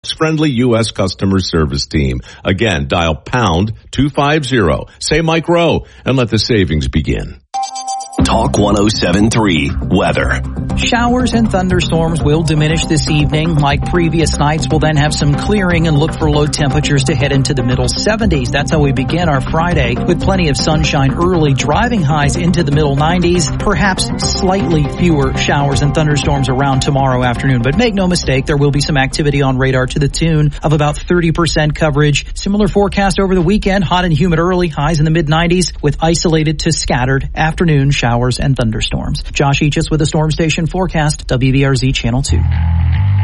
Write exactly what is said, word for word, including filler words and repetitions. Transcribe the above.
friendly U S customer service team. Again, dial pound two fifty. Say Mike Rowe and let the savings begin. Talk one oh seven point three weather. Showers and thunderstorms will diminish this evening. Like previous nights, we'll then have some clearing and look for low temperatures to head into the middle seventies. That's how we begin our Friday with plenty of sunshine early, driving highs into the middle nineties. Perhaps slightly fewer showers and thunderstorms around tomorrow afternoon. But make no mistake, there will be some activity on radar to the tune of about thirty percent coverage. Similar forecast over the weekend, hot and humid early, highs in the mid nineties with isolated to scattered afternoon showers and thunderstorms. Josh Eachus with the Storm Station forecast, W B R Z Channel two.